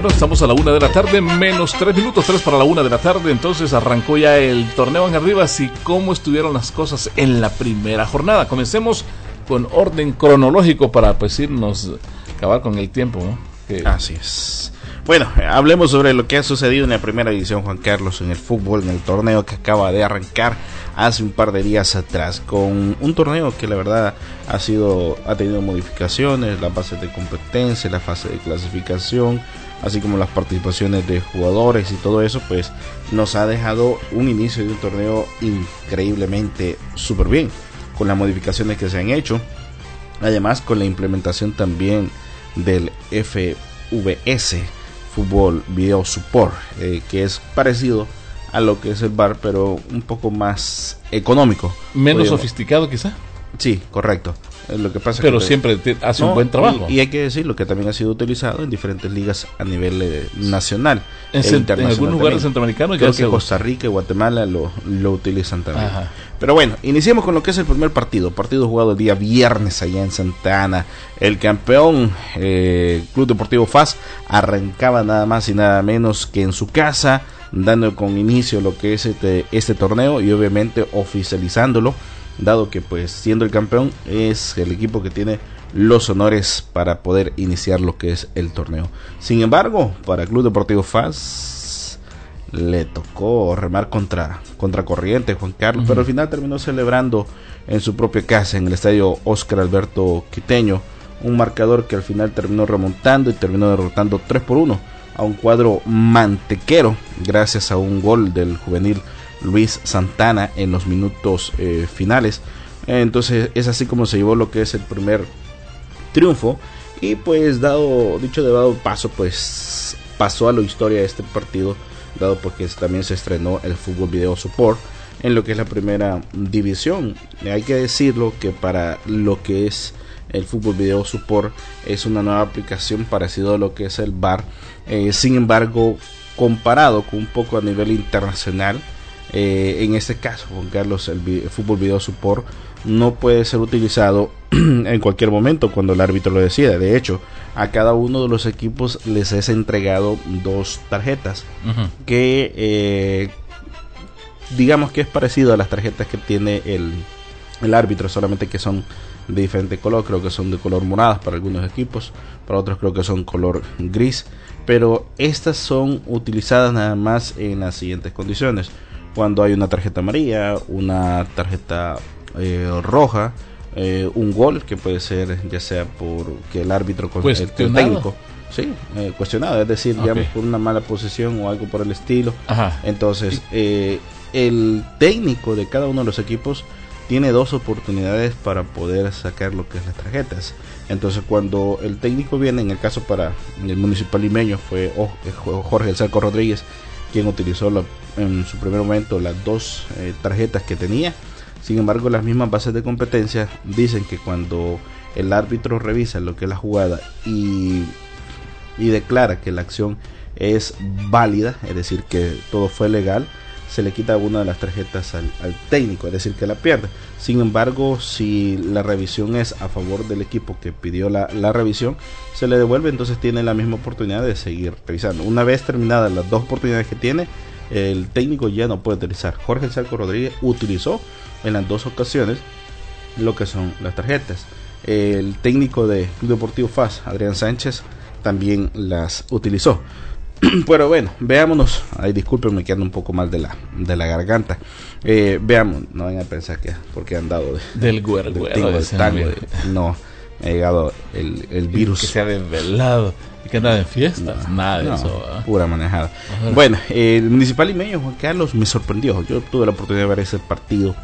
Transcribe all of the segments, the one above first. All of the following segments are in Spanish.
Bueno, estamos a la 1 de la tarde, menos 3 minutos, 3 para la 1 de la tarde. Entonces arrancó ya el torneo en Arribas. ¿Y cómo estuvieron las cosas en la primera jornada? Comencemos con orden cronológico para pues irnos acabar con el tiempo, ¿no? Así es. Bueno, hablemos sobre lo que ha sucedido en la primera división, Juan Carlos, en el fútbol, en el torneo que acaba de arrancar hace un par de días atrás, con un torneo que la verdad ha tenido modificaciones, la fase de competencia, la fase de clasificación, así como las participaciones de jugadores y todo eso, pues nos ha dejado un inicio de un torneo increíblemente súper bien, con las modificaciones que se han hecho, además con la implementación también del FVS, Fútbol Video Support, que es parecido a lo que es el VAR, pero un poco más económico. Menos sofisticado quizá. Sí, correcto. Lo que pasa pero que siempre hace un buen trabajo. Y hay que decirlo que también ha sido utilizado en diferentes ligas a nivel nacional e internacional. En algunos lugares centroamericanos creo que Costa Rica y Guatemala lo utilizan también. Ajá. Pero bueno, iniciemos con lo que es el primer partido jugado el día viernes allá en Santa Ana. El campeón Club Deportivo FAS arrancaba nada más y nada menos que en su casa, dando con inicio lo que es este torneo y obviamente oficializándolo, dado que pues siendo el campeón es el equipo que tiene los honores para poder iniciar lo que es el torneo. Sin embargo, para Club Deportivo FAS le tocó remar contra corriente, Juan Carlos, pero al final terminó celebrando en su propia casa, en el estadio Óscar Alberto Quiteño, un marcador que al final terminó remontando y terminó derrotando 3-1 a un cuadro mantequero, gracias a un gol del juvenil Luis Santana en los minutos finales. Entonces es así como se llevó lo que es el primer triunfo, y pues dado paso, pues pasó a la historia de este partido, dado porque también se estrenó el Fútbol Video Support en lo que es la primera división. Hay que decirlo que para lo que es el Fútbol Video Support es una nueva aplicación parecido a lo que es el VAR, sin embargo comparado con un poco a nivel internacional. En este caso, Juan Carlos, el Fútbol Video Support no puede ser utilizado en cualquier momento cuando el árbitro lo decida. De hecho, a cada uno de los equipos les es entregado 2 tarjetas que digamos que es parecido a las tarjetas que tiene el árbitro, solamente que son de diferente color. Creo que son de color morado para algunos equipos, para otros creo que son color gris, pero estas son utilizadas nada más en las siguientes condiciones: cuando hay una tarjeta amarilla, una tarjeta roja, un gol que puede ser ya sea por que el árbitro con el técnico cuestionado, es decir, digamos por una mala posición o algo por el estilo. Ajá. Entonces el técnico de cada uno de los equipos tiene 2 oportunidades para poder sacar lo que es las tarjetas. Entonces cuando el técnico viene, en el caso para el Municipal Limeño fue Jorge El Cerco Rodríguez, quien utilizó en su primer momento las 2 tarjetas que tenía. Sin embargo, las mismas bases de competencia dicen que cuando el árbitro revisa lo que es la jugada y declara que la acción es válida, es decir, que todo fue legal, se le quita una de las tarjetas al técnico, es decir, que la pierde. Sin embargo, si la revisión es a favor del equipo que pidió la revisión, se le devuelve, entonces tiene la misma oportunidad de seguir revisando. Una vez terminadas las 2 oportunidades que tiene, el técnico ya no puede utilizar. Jorge El Cerco Rodríguez utilizó en las 2 ocasiones lo que son las tarjetas. El técnico de Club Deportivo FAS, Adrián Sánchez, también las utilizó. Pero bueno, veámonos. Ay, discúlpenme que ando un poco mal de la garganta. Veamos, no vayan a pensar que porque han dado del tango. No, me ha llegado el virus. Que se ha desvelado y que anda en fiestas. Nada de eso. Pura manejada. Ajá. Bueno, el Municipal Limeño, Juan Carlos, me sorprendió. Yo tuve la oportunidad de ver ese partido.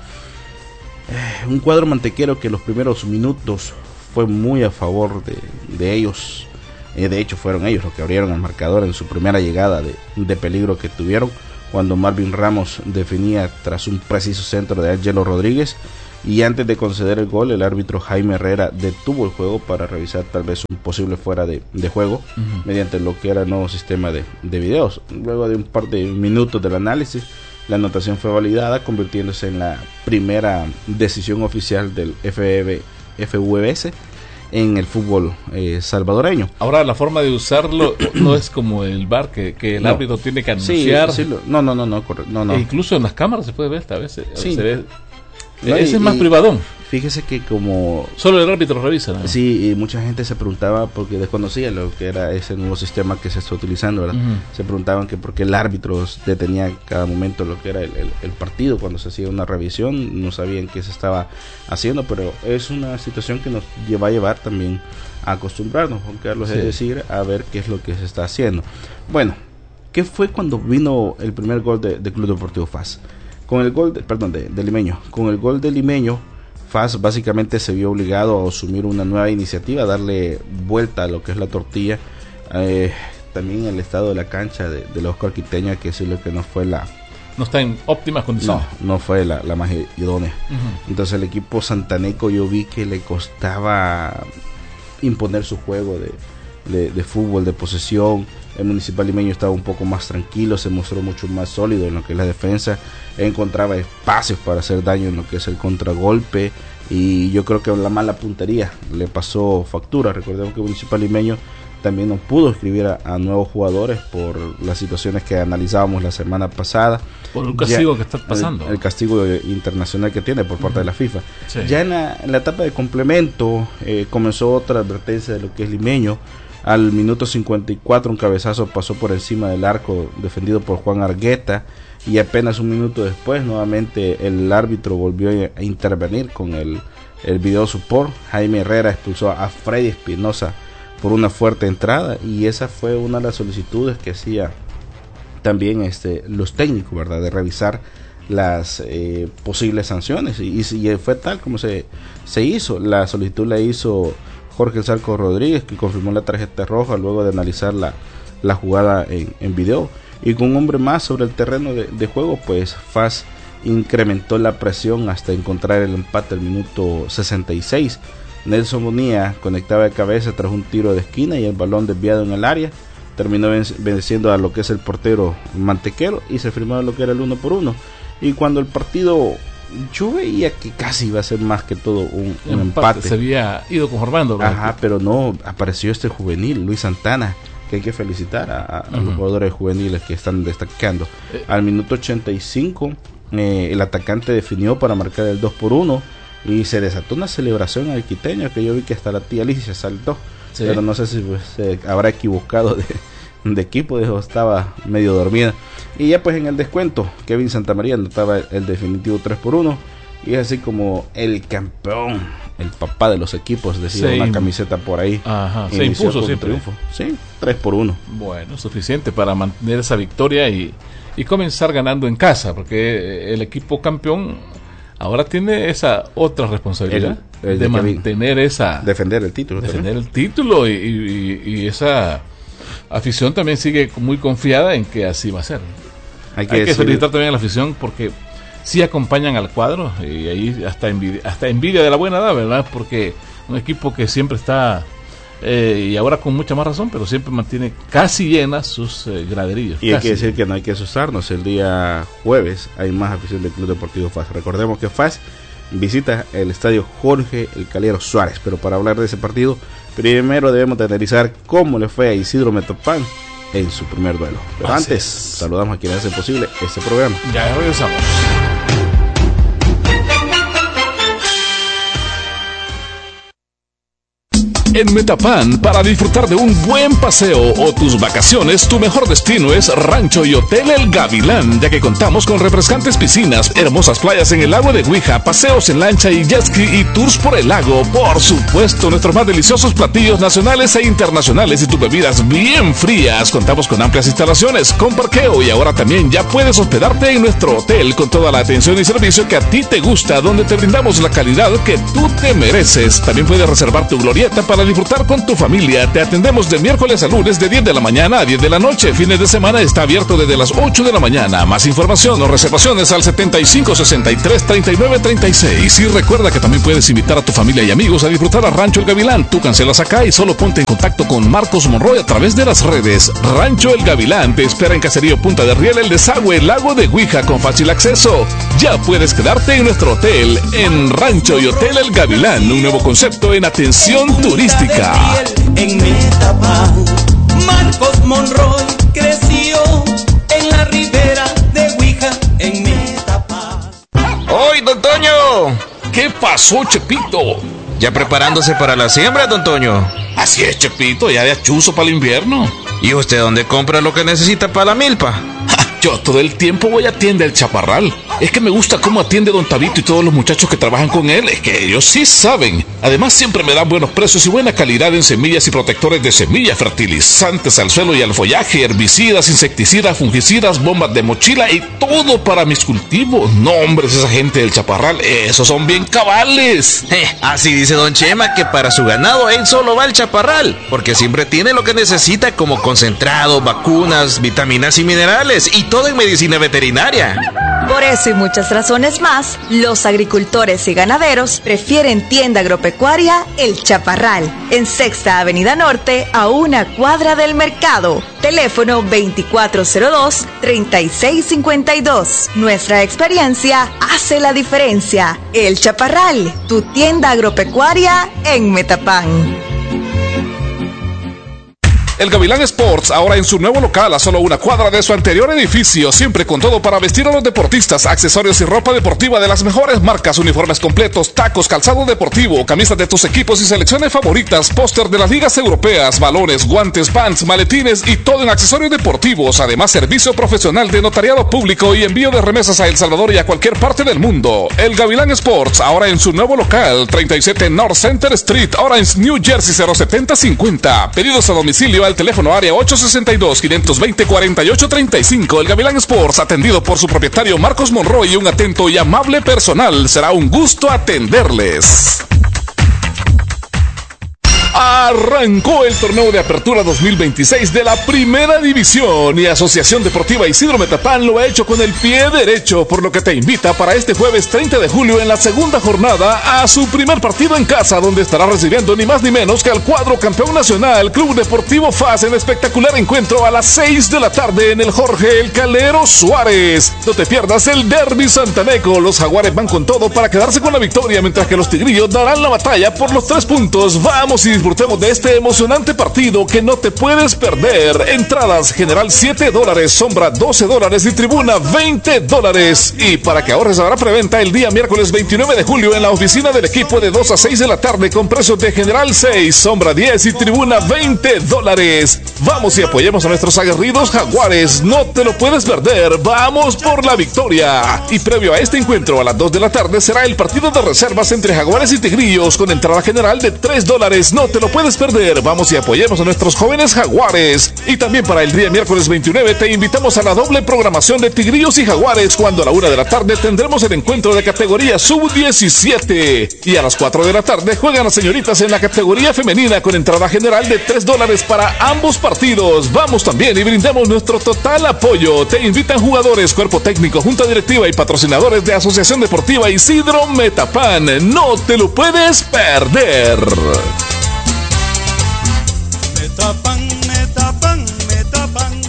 Un cuadro mantequero que los primeros minutos fue muy a favor de ellos. De hecho, fueron ellos los que abrieron el marcador en su primera llegada de peligro que tuvieron, cuando Marvin Ramos definía tras un preciso centro de Angelo Rodríguez, y antes de conceder el gol, el árbitro Jaime Herrera detuvo el juego para revisar tal vez un posible fuera de juego mediante lo que era el nuevo sistema de videos. Luego de un par de minutos del análisis, la anotación fue validada, convirtiéndose en la primera decisión oficial del FVS, en el fútbol salvadoreño. Ahora la forma de usarlo no es como el VAR, que el árbitro tiene que anunciar. No, correcto. No. E incluso en las cámaras se puede ver, a veces sí. Se ve. Ese es más privadón. Fíjese que como... Solo el árbitro revisa, ¿no? Sí, y mucha gente se preguntaba, porque desconocía lo que era ese nuevo sistema que se está utilizando, ¿verdad? Se preguntaban que por qué el árbitro detenía cada momento lo que era el partido cuando se hacía una revisión, no sabían qué se estaba haciendo, pero es una situación que nos va a llevar también a acostumbrarnos, Juan Carlos, sí. Es decir, a ver qué es lo que se está haciendo. Bueno, ¿qué fue cuando vino el primer gol de Club Deportivo FAS? Con el gol de Limeño. Con el gol de Limeño, FAS básicamente se vio obligado a asumir una nueva iniciativa, a darle vuelta a lo que es la tortilla. También el estado de la cancha de los Oscar Quiteño, que es lo que no fue la... No está en óptimas condiciones. No fue la más idónea. Entonces el equipo santaneco, yo vi que le costaba imponer su juego de fútbol, de posesión. El Municipal Limeño estaba un poco más tranquilo, se mostró mucho más sólido en lo que es la defensa, encontraba espacios para hacer daño en lo que es el contragolpe, y yo creo que la mala puntería le pasó factura. Recordemos que el Municipal Limeño también no pudo escribir a nuevos jugadores por las situaciones que analizábamos la semana pasada. Por un castigo que está pasando. El castigo internacional que tiene por parte de la FIFA. Sí. Ya en la etapa de complemento comenzó otra advertencia de lo que es Limeño. Al minuto 54 un cabezazo pasó por encima del arco defendido por Juan Argueta, y apenas un minuto después nuevamente el árbitro volvió a intervenir con el video support. Jaime Herrera expulsó a Freddy Espinosa por una fuerte entrada, y esa fue una de las solicitudes que hacía también los técnicos, ¿verdad? De revisar las posibles sanciones, y fue tal como se hizo. La solicitud la hizo Jorge El Zarco Rodríguez, que confirmó la tarjeta roja luego de analizar la jugada en video, y con un hombre más sobre el terreno de juego, pues FAS incrementó la presión hasta encontrar el empate al minuto 66. Nelson Bonilla conectaba de cabeza tras un tiro de esquina, y el balón desviado en el área terminó venciendo a lo que es el portero Mantequero, y se firmó lo que era el 1-1. Y cuando el partido, yo veía que casi iba a ser más que todo un empate. Se había ido conformando, ¿verdad? Ajá, pero no, apareció juvenil, Luis Santana, que hay que felicitar a los jugadores juveniles que están destacando. Al minuto 85 el atacante definió para marcar el 2-1, y se desató una celebración al quiteño, que yo vi que hasta la tía Alicia saltó, sí. Pero no sé si se habrá equivocado de equipo, estaba medio dormida. Y ya pues en el descuento, Kevin Santamaría anotaba el definitivo 3-1, y es así como el campeón, el papá de los equipos, decía una camiseta por ahí. Ajá, se impuso siempre. Triunfo. Sí, 3-1. Bueno, suficiente para mantener esa victoria y comenzar ganando en casa, porque el equipo campeón ahora tiene esa otra responsabilidad de mantener defender el título. Defender el título, y esa afición también sigue muy confiada en que así va a ser. Hay que felicitar también a la afición, porque sí acompañan al cuadro, y ahí hasta envidia de la buena edad, ¿verdad? Porque un equipo que siempre está, y ahora con mucha más razón, pero siempre mantiene casi llenas sus graderíos. Y hay que decir que no hay que asustarnos. El día jueves hay más afición del Club Deportivo FAS. Recordemos que FAS visita el estadio Jorge El Calero Suárez, pero para hablar de ese partido, primero debemos de analizar cómo le fue a Isidro Metopán en su primer duelo. Pero antes, saludamos a quienes hacen posible este programa. Ya regresamos. En Metapan, para disfrutar de un buen paseo o tus vacaciones, tu mejor destino es Rancho y Hotel El Gavilán, ya que contamos con refrescantes piscinas, hermosas playas en el lago de Huija, paseos en lancha y jet ski y tours por el lago. Por supuesto, nuestros más deliciosos platillos nacionales e internacionales y tus bebidas bien frías. Contamos con amplias instalaciones, con parqueo, y ahora también ya puedes hospedarte en nuestro hotel con toda la atención y servicio que a ti te gusta, donde te brindamos la calidad que tú te mereces. También puedes reservar tu glorieta para disfrutar con tu familia. Te atendemos de miércoles a lunes de 10 de la mañana a 10 de la noche. Fines de semana está abierto desde las 8 de la mañana. Más información o reservaciones al 7563-3936. Y recuerda que también puedes invitar a tu familia y amigos a disfrutar a Rancho El Gavilán. Tú cancelas acá y solo ponte en contacto con Marcos Monroy a través de las redes. Rancho El Gavilán te espera en Caserío Punta de Riel, El Desagüe, Lago de Huija, con fácil acceso. Ya puedes quedarte en nuestro hotel, en Rancho y Hotel El Gavilán, un nuevo concepto en atención turística. artística. En Metapan, Marcos Monroy creció en la ribera de Huija, en Metapan. ¡Hoy, don Toño! ¿Qué pasó, Chepito? ¿Ya preparándose para la siembra, don Toño? Así es, Chepito, ya de achuzo para el invierno. ¿Y usted dónde compra lo que necesita para la milpa? Yo todo el tiempo voy a Tienda El Chaparral. Es que me gusta cómo atiende don Tabito y todos los muchachos que trabajan con él. Es que ellos sí saben. Además siempre me dan buenos precios y buena calidad en semillas y protectores de semillas, fertilizantes al suelo y al follaje, herbicidas, insecticidas, fungicidas, bombas de mochila y todo para mis cultivos. No, hombres, esa gente del Chaparral, esos son bien cabales. Así dice don Chema que para su ganado él solo va al Chaparral, porque siempre tiene lo que necesita como concentrado, vacunas, vitaminas y minerales y todo en medicina veterinaria. Por eso y muchas razones más, los agricultores y ganaderos prefieren Tienda Agropecuaria El Chaparral, en Sexta Avenida Norte, a una cuadra del mercado. Teléfono 2402-3652. Nuestra experiencia hace la diferencia. El Chaparral, tu tienda agropecuaria en Metapán. El Gavilán Sports, ahora en su nuevo local a solo una cuadra de su anterior edificio, siempre con todo para vestir a los deportistas, accesorios y ropa deportiva de las mejores marcas, uniformes completos, tacos, calzado deportivo, camisas de tus equipos y selecciones favoritas, póster de las ligas europeas, balones, guantes, pants, maletines y todo en accesorios deportivos. Además, servicio profesional de notariado público y envío de remesas a El Salvador y a cualquier parte del mundo. El Gavilán Sports, ahora en su nuevo local, 37 North Center Street, Orange, New Jersey 07050. Pedidos a domicilio al teléfono área 862-520-4835. El Gavilán Sports, atendido por su propietario Marcos Monroy y un atento y amable personal. Será un gusto atenderles. Arrancó el torneo de apertura 2026 de la Primera División y Asociación Deportiva Isidro Metapán lo ha hecho con el pie derecho, por lo que te invita para este jueves 30 de julio en la segunda jornada a su primer partido en casa, donde estará recibiendo ni más ni menos que al cuadro campeón nacional Club Deportivo FAS en espectacular encuentro a las 6 de la tarde en el Jorge El Calero Suárez. No te pierdas el Derby Santaneco. Los Jaguares van con todo para quedarse con la victoria, mientras que los Tigrillos darán la batalla por los 3 puntos. Vamos y disfrutemos de este emocionante partido que no te puedes perder. Entradas general $7, sombra $12 y tribuna $20. Y para que ahorres habrá preventa el día miércoles 29 de julio en la oficina del equipo de 2 a 6 de la tarde con precios de general 6, sombra 10 y tribuna $20. Vamos y apoyemos a nuestros aguerridos Jaguares. No te lo puedes perder. Vamos por la victoria. Y previo a este encuentro a las 2 de la tarde será el partido de reservas entre Jaguares y Tigrillos con entrada general de $3. No te lo puedes perder. Vamos y apoyemos a nuestros jóvenes Jaguares. Y también para el día miércoles 29 te invitamos a la doble programación de Tigrillos y Jaguares, cuando a la 1 de la tarde tendremos el encuentro de categoría sub-17 y a las 4 de la tarde juegan las señoritas en la categoría femenina con entrada general de $3 para ambos partidos. Vamos también y brindemos nuestro total apoyo. Te invitan jugadores, cuerpo técnico, junta directiva y patrocinadores de Asociación Deportiva Isidro Metapán. No te lo puedes perder. Metapan, Metapan, Metapan.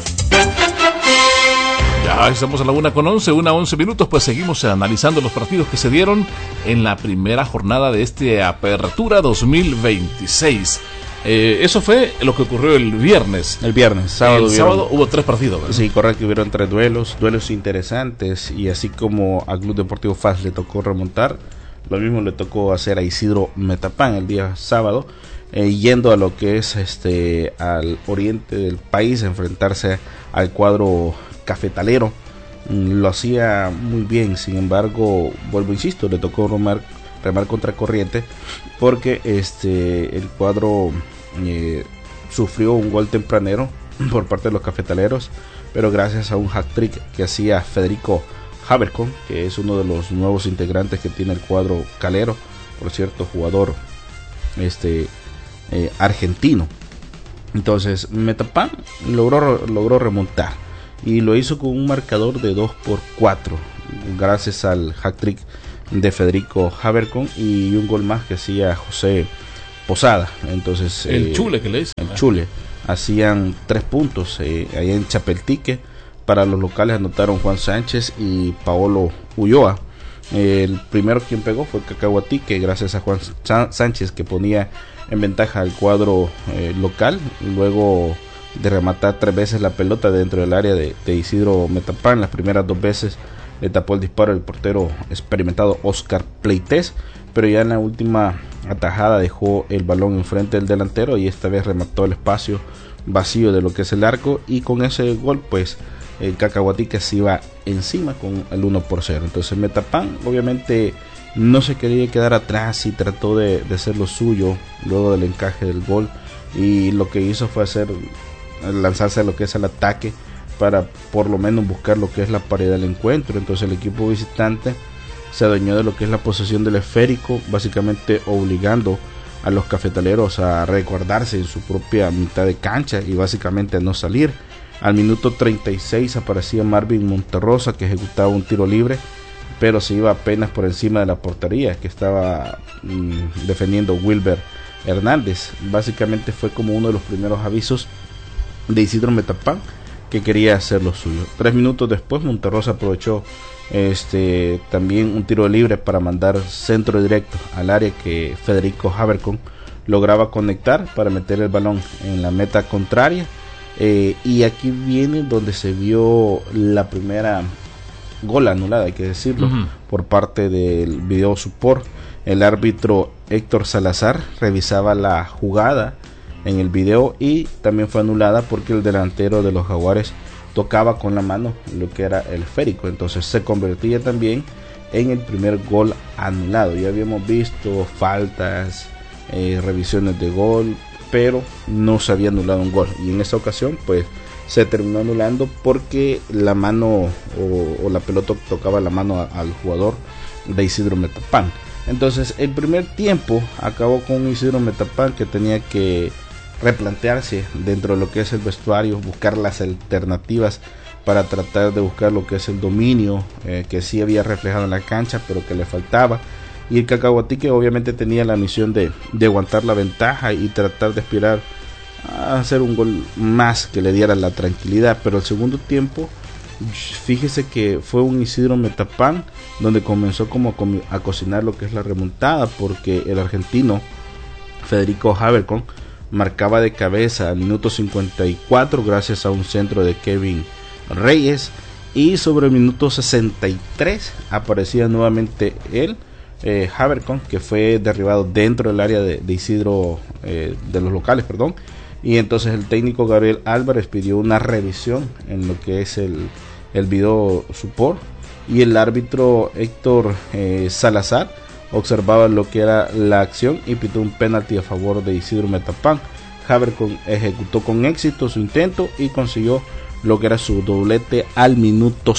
Ya estamos a la 1:11, 1:11 minutos, pues seguimos analizando los partidos que se dieron en la primera jornada de este Apertura 2026. Eso fue lo que ocurrió el viernes. El viernes, sábado hubo 3 partidos, ¿verdad? Sí, correcto, hubieron 3 duelos interesantes, y así como al Club Deportivo FAS le tocó remontar, lo mismo le tocó hacer a Isidro Metapán el día sábado. Yendo a lo que es al oriente del país, enfrentarse al cuadro cafetalero, lo hacía muy bien. Sin embargo, vuelvo, insisto, le tocó remar contra corriente, porque el cuadro sufrió un gol tempranero por parte de los cafetaleros, pero gracias a un hat-trick que hacía Federico Habercon, que es uno de los nuevos integrantes que tiene el cuadro calero, por cierto, jugador argentino. Entonces Metapán logró remontar y lo hizo con un marcador de 2-4 gracias al hat-trick de Federico Habercon y un gol más que hacía José Posada. Entonces el Chule que le dice. El Chule. Hacían 3 puntos allá en Chapeltique. Para los locales anotaron Juan Sánchez y Paolo Ulloa. El primero quien pegó fue Cacahuatí, gracias a Juan Sánchez, que ponía en ventaja al cuadro local, luego de rematar 3 veces la pelota dentro del área de Isidro Metapán. Las primeras 2 veces le tapó el disparo el portero experimentado Oscar Pleites, pero ya en la última atajada dejó el balón enfrente del delantero y esta vez remató el espacio vacío de lo que es el arco, y con ese gol pues el Cacahuatí que se iba encima con el 1-0. Entonces Metapán obviamente no se quería quedar atrás y trató de hacer lo suyo luego del encaje del gol, y lo que hizo fue lanzarse a lo que es el ataque para por lo menos buscar lo que es la pared del encuentro. Entonces el equipo visitante se adueñó de lo que es la posesión del esférico, básicamente obligando a los cafetaleros a resguardarse en su propia mitad de cancha y básicamente a no salir. Al minuto 36 aparecía Marvin Monterrosa, que ejecutaba un tiro libre, pero se iba apenas por encima de la portería que estaba defendiendo Wilber Hernández. Básicamente fue como uno de los primeros avisos de Isidro Metapán, que quería hacer lo suyo. 3 minutos después Monterrosa aprovechó también un tiro libre para mandar centro directo al área que Federico Havercon lograba conectar para meter el balón en la meta contraria. Y aquí viene donde se vio la primera gol anulada, hay que decirlo, por parte del video support. El árbitro Héctor Salazar revisaba la jugada en el video y también fue anulada porque el delantero de los Jaguares tocaba con la mano lo que era el esférico. Entonces se convertía también en el primer gol anulado. Ya habíamos visto faltas, revisiones de gol, pero no se había anulado un gol, y en esta ocasión pues se terminó anulando porque la mano o la pelota tocaba la mano al jugador de Isidro Metapán. Entonces el primer tiempo acabó con Isidro Metapán que tenía que replantearse dentro de lo que es el vestuario, buscar las alternativas para tratar de buscar lo que es el dominio que sí había reflejado en la cancha, pero que le faltaba. Y el Cacahuatí, que obviamente tenía la misión de aguantar la ventaja y tratar de aspirar a hacer un gol más que le diera la tranquilidad. Pero el segundo tiempo, fíjese que fue un Isidro Metapán donde comenzó como a cocinar lo que es la remontada, porque el argentino Federico Havercon marcaba de cabeza al minuto 54 gracias a un centro de Kevin Reyes, y sobre el minuto 63 aparecía nuevamente él, Havercon, que fue derribado dentro del área de Isidro, de los locales, perdón. Y entonces el técnico Gabriel Álvarez pidió una revisión en lo que es el video support, y el árbitro Héctor Salazar observaba lo que era la acción y pitó un penalti a favor de Isidro Metapán. Havercon ejecutó con éxito su intento y consiguió lo que era su doblete al minuto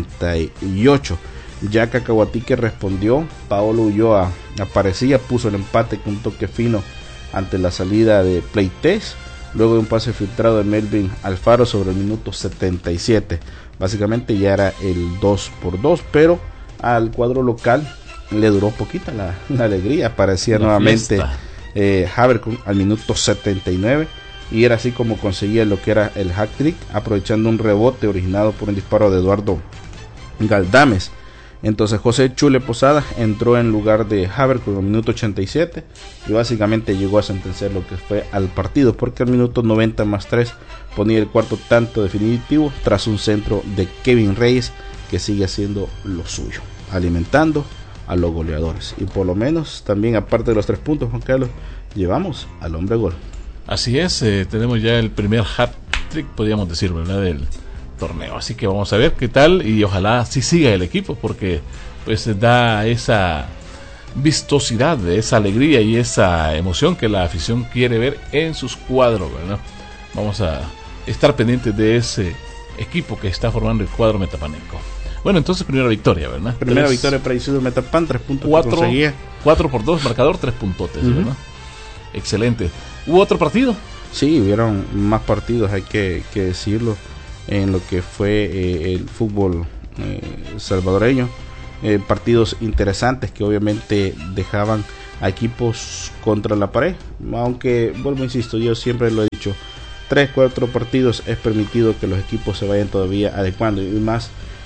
68. Ya Cacahuatí que respondió, Paolo Ulloa aparecía, puso el empate con un toque fino ante la salida de Pleites, luego de un pase filtrado de Melvin Alfaro sobre el minuto 77. Básicamente ya era el 2-2, pero al cuadro local le duró poquita la alegría. Aparecía nuevamente Havercon al minuto 79, y era así como conseguía lo que era el hat-trick, aprovechando un rebote originado por un disparo de Eduardo Galdames. Entonces José Chule Posada entró en lugar de Havercon en el minuto 87 y básicamente llegó a sentenciar lo que fue al partido, porque al minuto 90+3 ponía el cuarto tanto definitivo tras un centro de Kevin Reyes, que sigue haciendo lo suyo, alimentando a los goleadores. Y por lo menos también, aparte de los 3 puntos, Juan Carlos, llevamos al hombre gol. Así es, tenemos ya el primer hat-trick, podríamos decir, ¿verdad?, del torneo. Así que vamos a ver qué tal, y ojalá sí siga el equipo, porque pues da esa vistosidad, esa alegría y esa emoción que la afición quiere ver en sus cuadros, ¿verdad? Vamos a estar pendientes de ese equipo que está formando el cuadro metapaneco. Bueno, entonces primera victoria, ¿verdad? Primera victoria para Isidro Metapán, 3 puntos 4-2, marcador, 3 puntotes, ¿verdad? Excelente. ¿Hubo otro partido? Sí, hubieron más partidos, hay que decirlo, en lo que fue el fútbol salvadoreño. Partidos interesantes que obviamente dejaban a equipos contra la pared, aunque vuelvo, insisto, yo siempre lo he dicho, 3-4 partidos es permitido que los equipos se vayan todavía adecuando, y más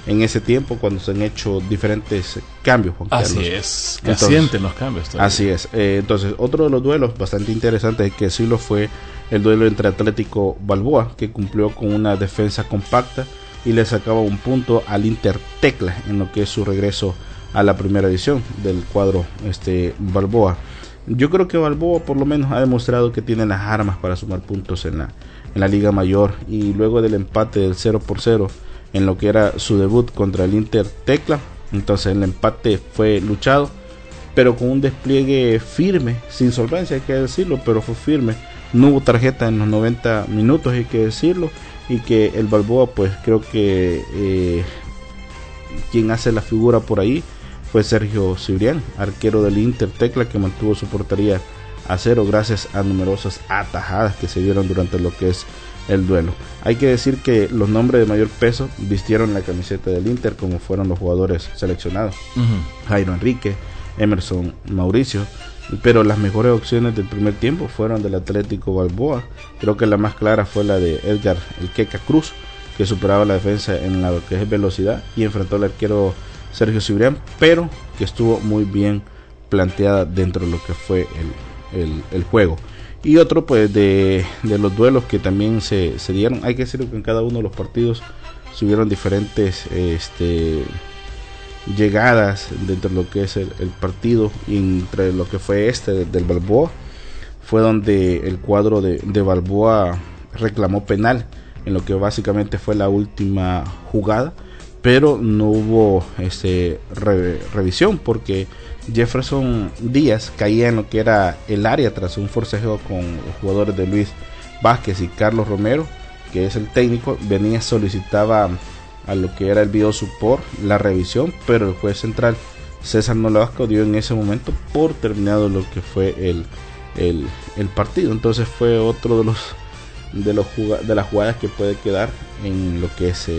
en ese tiempo cuando se han hecho diferentes cambios, Juan Carlos. Así es, que sienten los cambios todavía. Así es. Entonces, otro de los duelos bastante interesantes, hay que decirlo, fue el duelo entre Atlético Balboa, que cumplió con una defensa compacta y le sacaba un punto al Inter Tecla en lo que es su regreso a la primera edición del cuadro Balboa. Yo creo que Balboa por lo menos ha demostrado que tiene las armas para sumar puntos en la Liga Mayor, y luego del empate del 0-0 en lo que era su debut contra el Inter Tecla, entonces el empate fue luchado, pero con un despliegue firme, sin solvencia hay que decirlo, pero fue firme. No hubo tarjeta en los 90 minutos, hay que decirlo, y que el Balboa, pues creo que quien hace la figura por ahí fue Sergio Cibrián, arquero del Inter Tecla, que mantuvo su portería a cero gracias a numerosas atajadas que se dieron durante lo que es el duelo. Hay que decir que los nombres de mayor peso vistieron la camiseta del Inter, como fueron los jugadores seleccionados, Jairo Enrique, Emerson Mauricio, pero las mejores opciones del primer tiempo fueron del Atlético Balboa. Creo que la más clara fue la de Edgar El Queca Cruz, que superaba la defensa en lo que es velocidad y enfrentó al arquero Sergio Cibrián, pero que estuvo muy bien planteada dentro de lo que fue el juego. Y otro pues de los duelos que también se dieron, hay que decir que en cada uno de los partidos se hubieron diferentes llegadas dentro de lo que es el partido, y entre lo que fue del Balboa fue donde el cuadro de Balboa reclamó penal en lo que básicamente fue la última jugada, pero no hubo revisión, porque Jefferson Díaz caía en lo que era el área tras un forcejeo con los jugadores de Luis Vázquez y Carlos Romero, que es el técnico. Solicitaba a lo que era el video support la revisión, pero el juez central César Nolasco dio en ese momento por terminado lo que fue el partido. Entonces fue otro de las jugadas que puede quedar en lo que es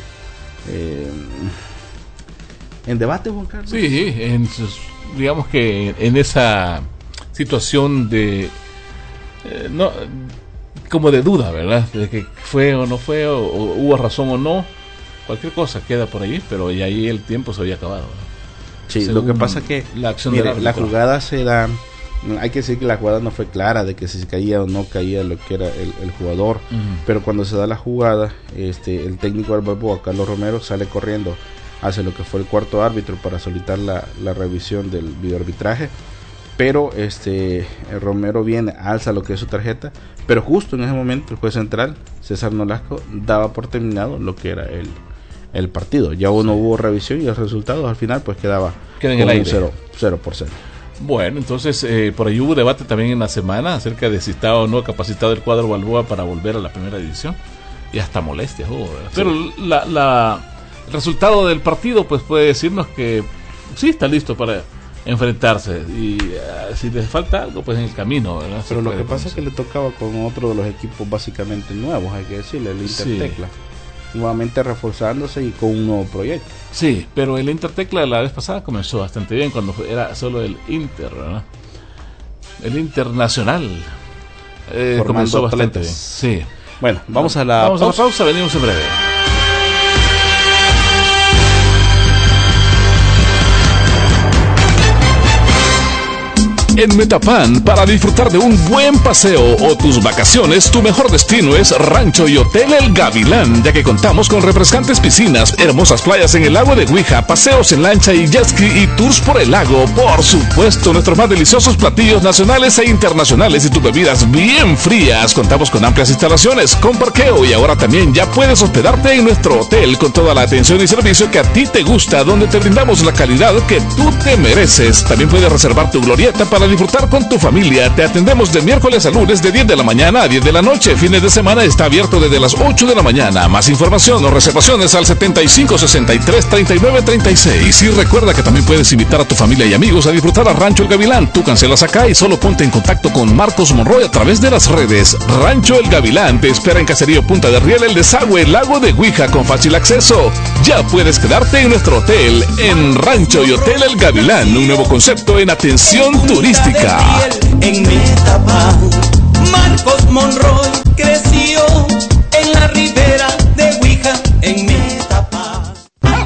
en debate, Juan Carlos. Sí, digamos que en esa situación de no, como de duda, ¿verdad? De que fue o no fue, o hubo razón o no, cualquier cosa queda por ahí, pero y ahí el tiempo se había acabado, ¿verdad? Sí, según lo que pasa es que la jugada se da, hay que decir que la jugada no fue clara de que si caía o no caía lo que era el jugador, pero cuando se da la jugada, el técnico del Balboa, Carlos Romero, sale corriendo hacia lo que fue el cuarto árbitro para solicitar la revisión del videoarbitraje, pero Romero viene, alza lo que es su tarjeta, pero justo en ese momento el juez central César Nolasco daba por terminado lo que era el partido. Ya no hubo revisión y el resultado al final pues queda en el aire, 0-0. Bueno, entonces por ahí hubo debate también en la semana acerca de si estaba o no capacitado el cuadro Balboa para volver a la primera división, y hasta molestias hubo, ¿verdad? Sí. Pero el resultado del partido pues puede decirnos que sí está listo para enfrentarse, y si les falta algo pues en el camino, ¿verdad? Pero lo que pasa es que le tocaba con otro de los equipos básicamente nuevos, hay que decirle, el Inter Tecla, nuevamente reforzándose y con un nuevo proyecto. Sí, pero el Inter Tecla la vez pasada comenzó bastante bien cuando era solo el Inter, ¿verdad? El Internacional comenzó bastante bien. Sí. Bueno, vamos a la pausa, venimos en breve. En Metapan, para disfrutar de un buen paseo o tus vacaciones, tu mejor destino es Rancho y Hotel El Gavilán, ya que contamos con refrescantes piscinas, hermosas playas en el lago de Huija, paseos en lancha y jet ski y tours por el lago. Por supuesto, nuestros más deliciosos platillos nacionales e internacionales y tus bebidas bien frías. Contamos con amplias instalaciones, con parqueo, y ahora también ya puedes hospedarte en nuestro hotel con toda la atención y servicio que a ti te gusta, donde te brindamos la calidad que tú te mereces. También puedes reservar tu glorieta para disfrutar con tu familia. Te atendemos de miércoles a lunes de 10 de la mañana a 10 de la noche. Fines de semana está abierto desde las 8 de la mañana. Más información o reservaciones al 7563-3936. Y recuerda que también puedes invitar a tu familia y amigos a disfrutar a Rancho El Gavilán. Tú cancelas acá y solo ponte en contacto con Marcos Monroy a través de las redes. Rancho El Gavilán te espera en Caserío Punta de Riel, El Desagüe, Lago de Huija, con fácil acceso. Ya puedes quedarte en nuestro hotel, en Rancho y Hotel El Gavilán, un nuevo concepto en atención turística. En Metapan, Marcos Monroy creció en la ribera de Huija, en Metapan.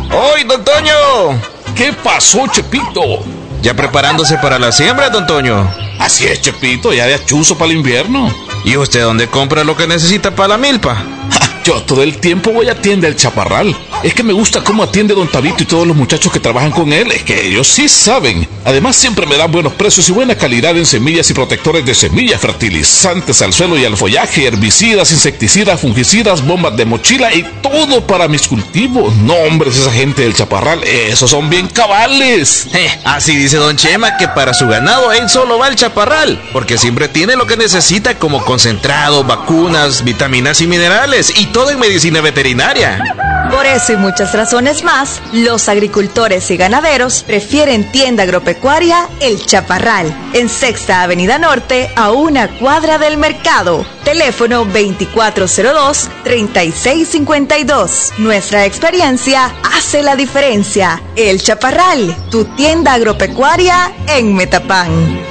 ¿Qué pasó, Chepito? ¿Ya preparándose para la siembra, don Toño? Así es, Chepito, ya de achuzo para el invierno. ¿Y usted dónde compra lo que necesita para la milpa? Yo todo el tiempo voy a tienda El Chaparral. Es que me gusta cómo atiende don Tabito y todos los muchachos que trabajan con él. Es que ellos sí saben. Además siempre me dan buenos precios y buena calidad en semillas y protectores de semillas, fertilizantes al suelo y al follaje, herbicidas, insecticidas, fungicidas, bombas de mochila y todo para mis cultivos. No, hombres, esa gente del Chaparral, esos son bien cabales. Así dice don Chema que para su ganado él solo va al Chaparral, porque siempre tiene lo que necesita como concentrado, vacunas, vitaminas y minerales y todo en medicina veterinaria. Por eso y muchas razones más, los agricultores y ganaderos prefieren tienda agropecuaria El Chaparral, en Sexta Avenida Norte, a una cuadra del mercado. Teléfono 2402-3652. Nuestra experiencia hace la diferencia. El Chaparral, tu tienda agropecuaria en Metapán.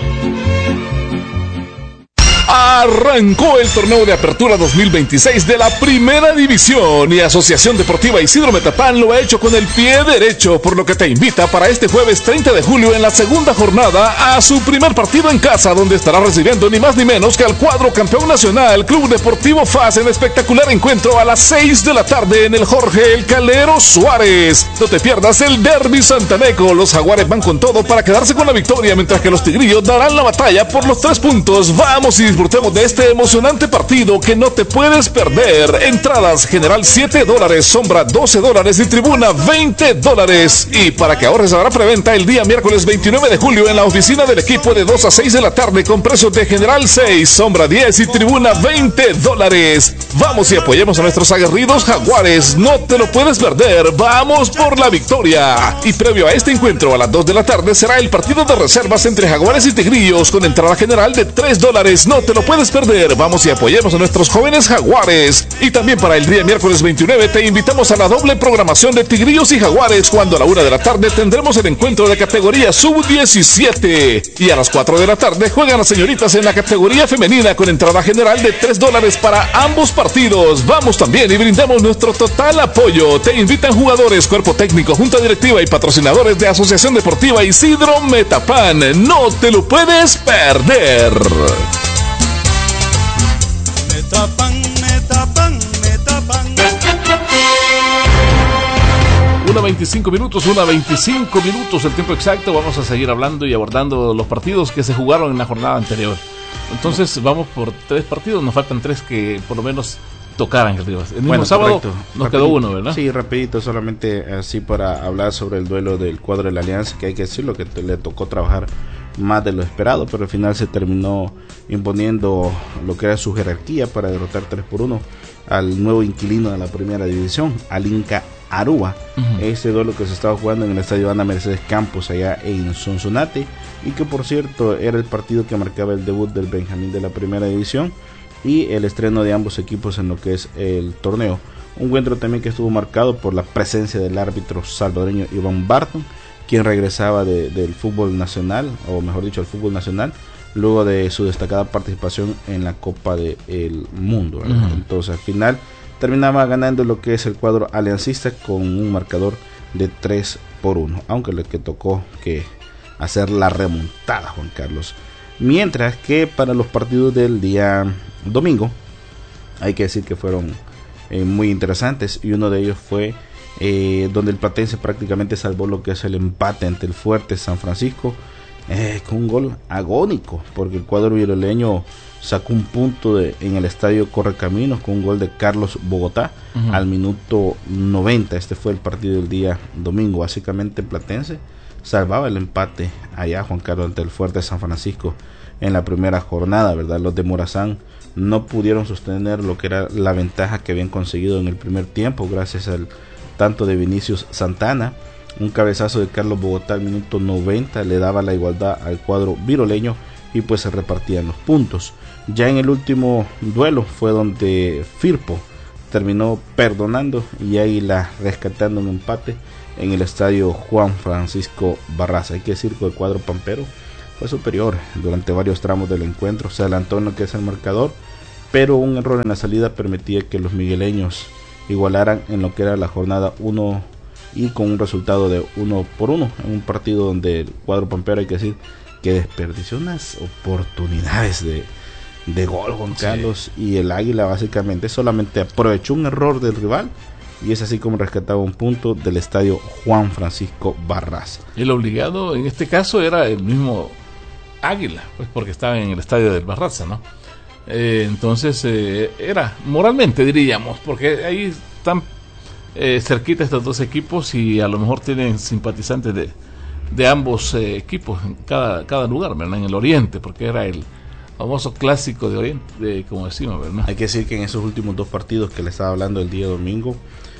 Arrancó el torneo de apertura 2026 de la Primera División y Asociación Deportiva Isidro Metapán lo ha hecho con el pie derecho, por lo que te invita para este jueves 30 de julio en la segunda jornada a su primer partido en casa, donde estará recibiendo ni más ni menos que al cuadro campeón nacional Club Deportivo FAS en espectacular encuentro a las 6 de la tarde en el Jorge El Calero Suárez. No te pierdas el derbi santaneco, los jaguares van con todo para quedarse con la victoria, mientras que los tigrillos darán la batalla por los 3 puntos. Vamos y disfrutemos de este emocionante partido que no te puedes perder. Entradas general $7, sombra $12 y tribuna $20. Y para que ahorres habrá preventa el día miércoles 29 de julio en la oficina del equipo de 2 a 6 de la tarde con precios de general 6, sombra 10 y tribuna $20. Vamos y apoyemos a nuestros aguerridos jaguares. No te lo puedes perder. Vamos por la victoria. Y previo a este encuentro a las 2 de la tarde será el partido de reservas entre jaguares y tigrillos con entrada general de $3. No te lo puedes perder. Vamos y apoyemos a nuestros jóvenes jaguares. Y también para el día miércoles 29 te invitamos a la doble programación de tigrillos y jaguares, cuando a la 1 de la tarde tendremos el encuentro de categoría sub-17 y a las 4 de la tarde juegan las señoritas en la categoría femenina con entrada general de $3 para ambos partidos. Vamos también y brindamos nuestro total apoyo. Te invitan jugadores, cuerpo técnico, junta directiva y patrocinadores de Asociación Deportiva Isidro Metapán. No te lo puedes perder. Metapán, Metapán, Metapán. 1:25 minutos, el tiempo exacto. Vamos a seguir hablando y abordando los partidos que se jugaron en la jornada anterior. Entonces vamos por 3 partidos, nos faltan 3 que por lo menos tocaran el Rivas. El mismo sábado correcto. Nos rapidito, quedó uno, ¿verdad? Sí, rapidito, solamente así para hablar sobre el duelo del cuadro de la Alianza, que hay que decirlo que le tocó trabajar más de lo esperado, pero al final se terminó imponiendo lo que era su jerarquía para derrotar 3-1 al nuevo inquilino de la primera división, al Inca Aruba. Ese duelo que se estaba jugando en el estadio Ana Mercedes Campos allá en Sonsonate, y que por cierto era el partido que marcaba el debut del Benjamín de la primera división y el estreno de ambos equipos en lo que es el torneo. Un encuentro también que estuvo marcado por la presencia del árbitro salvadoreño Iván Barton, quien regresaba del fútbol nacional, o mejor dicho, el fútbol nacional, luego de su destacada participación en la Copa del Mundo. Entonces al final terminaba ganando lo que es el cuadro aliancista con un marcador de 3-1, aunque le que tocó que hacer la remontada, Juan Carlos. Mientras que para los partidos del día domingo, hay que decir que fueron muy interesantes, y uno de ellos fue donde el platense prácticamente salvó lo que es el empate ante el fuerte San Francisco, con un gol agónico, porque el cuadro viroleño sacó un punto en el estadio Correcaminos con un gol de Carlos Bogotá al minuto 90. Este fue el partido del día domingo. Básicamente Platense salvaba el empate allá, Juan Carlos, ante el fuerte San Francisco en la primera jornada, ¿verdad? Los de Morazán no pudieron sostener lo que era la ventaja que habían conseguido en el primer tiempo gracias al tanto de Vinicius Santana. Un cabezazo de Carlos Bogotá al minuto 90 le daba la igualdad al cuadro viroleño, y pues se repartían los puntos. Ya en el último duelo fue donde Firpo terminó perdonando y Águila rescatando un empate en el estadio Juan Francisco Barraza. Hay que decir que el cuadro pampero fue superior durante varios tramos del encuentro, se adelantó en lo que es el marcador, pero un error en la salida permitía que los migueleños igualaran en lo que era la jornada 1 y con un resultado de 1-1 en un partido donde el cuadro pampero, hay que decir que desperdició unas oportunidades de gol, Juan Carlos, y el Águila básicamente solamente aprovechó un error del rival, y es así como rescataba un punto del estadio Juan Francisco Barraza. El obligado en este caso era el mismo Águila, pues porque estaba en el estadio del Barraza, ¿no? Entonces era moralmente, diríamos, porque ahí están cerquita estos dos equipos y a lo mejor tienen simpatizantes de ambos equipos en cada lugar, ¿verdad? En el oriente, porque era el famoso clásico de oriente, como decimos, ¿verdad? Hay que decir que en esos últimos dos partidos que le estaba hablando el día domingo,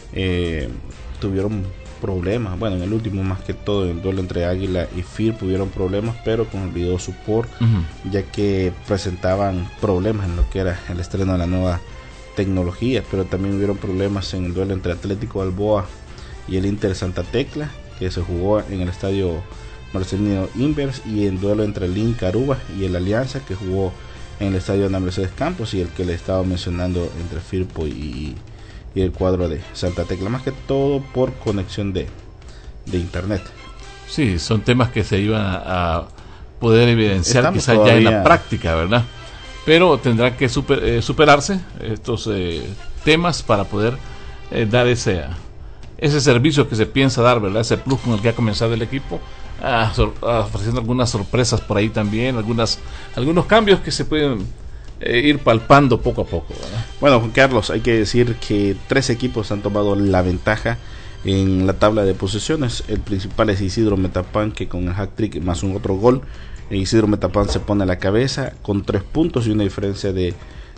tuvieron problemas. Bueno, en el último más que todo, en el duelo entre Águila y FIR tuvieron problemas, pero con el video support, ya que presentaban problemas en lo que era el estreno de la nueva tecnología, pero también hubieron problemas en el duelo entre Atlético Balboa y el Inter Santa Tecla, que se jugó en el estadio Marcelino Invers, y el duelo entre el Inca Aruba y el Alianza, que jugó en el estadio Ana Mercedes Campos, y el que le estaba mencionando entre Firpo y el cuadro de Santa Tecla, más que todo por conexión de internet. Sí, son temas que se iban a poder evidenciar Estamos quizás todavía ya en la práctica, ¿verdad? Pero tendrán que superarse estos temas para poder dar ese servicio que se piensa dar, ¿verdad? Ese plus con el que ha comenzado el equipo, ofreciendo algunas sorpresas por ahí también, algunos cambios que se pueden ir palpando poco a poco, ¿verdad? Bueno, Juan Carlos, hay que decir que 3 equipos han tomado la ventaja en la tabla de posiciones. El principal es Isidro Metapán, que con el hat-trick más un otro gol, Isidro Metapán se pone a la cabeza con 3 puntos y una diferencia de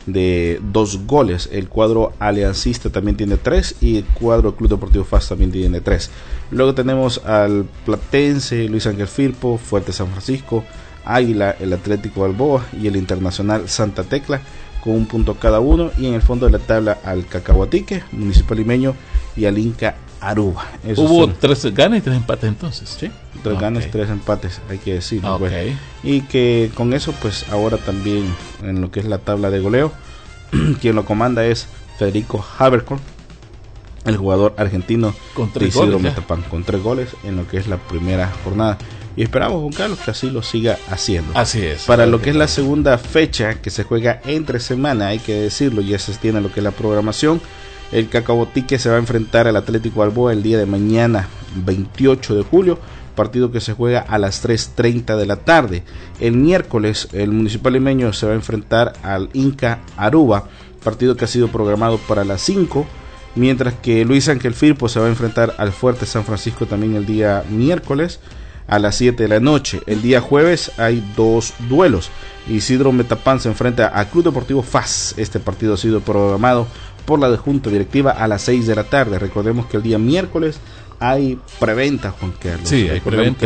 2 goles. El cuadro aliancista también tiene 3 y el cuadro Club Deportivo FAS también tiene 3. Luego tenemos al Platense, Luis Ángel Firpo, Fuerte San Francisco, Águila, el Atlético Balboa y el Internacional Santa Tecla con 1 punto cada uno, y en el fondo de la tabla al Cacahuatique, Municipal Limeño y al Inca Aruba. Hubo 3 ganas y 3 empates entonces. Sí, 3 ganas, 3 empates, hay que decir. Pues. Y que con eso, pues ahora también en lo que es la tabla de goleo, quien lo comanda es Federico Haberkorn, el jugador argentino de Isidro Metapán, con 3 goles en lo que es la primera jornada. Y esperamos, Juan Carlos, que así lo siga haciendo. Así es. Para lo que es la segunda fecha, que se juega entre semana, hay que decirlo, ya se tiene lo que es la programación. El Cacahuatique se va a enfrentar al Atlético Balboa el día de mañana, 28 de julio, partido que se juega a las 3:30 de la tarde. El miércoles, el Municipal Limeño se va a enfrentar al Inca Aruba, partido que ha sido programado para las 5, mientras que Luis Ángel Firpo se va a enfrentar al Fuerte San Francisco también el día miércoles a las 7 de la noche. El día jueves hay 2 duelos. Isidro Metapán se enfrenta a Club Deportivo FAS. Este partido ha sido programado por la Junta Directiva a las 6 de la tarde. Recordemos que el día miércoles hay preventa, Juan Carlos. Sí, hay preventa.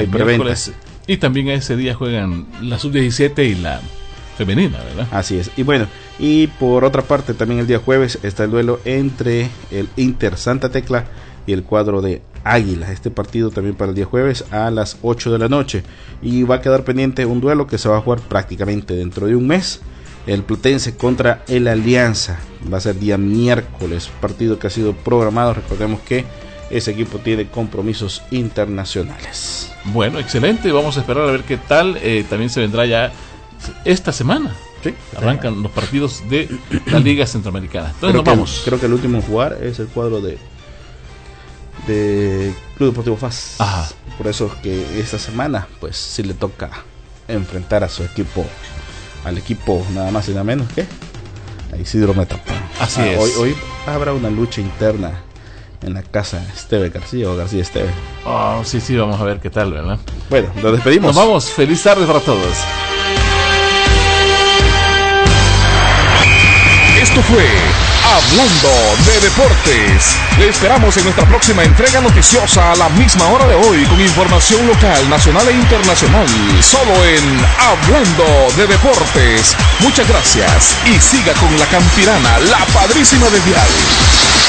Y también ese día juegan la sub-17 y la femenina, ¿verdad? Así es. Y bueno, y por otra parte también el día jueves está el duelo entre el Inter Santa Tecla y el cuadro de Águila. Este partido también para el día jueves a las 8 de la noche. Y va a quedar pendiente un duelo que se va a jugar prácticamente dentro de un mes. El Platense contra el Alianza. Va a ser día miércoles. Partido que ha sido programado. Recordemos que ese equipo tiene compromisos internacionales. Bueno, excelente. Vamos a esperar a ver qué tal. También se vendrá ya esta semana. Sí, arrancan los partidos de la Liga Centroamericana. Entonces vamos. Creo que el último en jugar es el cuadro de Club Deportivo FAS. Ajá. Por eso que esta semana pues sí le toca enfrentar a su equipo, al equipo nada más y nada menos que a Isidro Metapán. Así es. Hoy habrá una lucha interna en la casa Esteve García o García Esteve. Sí, vamos a ver qué tal, ¿verdad? Bueno, nos despedimos. Nos vamos. Feliz tarde para todos. Esto fue Hablando de Deportes. Le esperamos en nuestra próxima entrega noticiosa a la misma hora de hoy con información local, nacional e internacional. Solo en Hablando de Deportes. Muchas gracias y siga con la Campirana, la padrísima de Dial.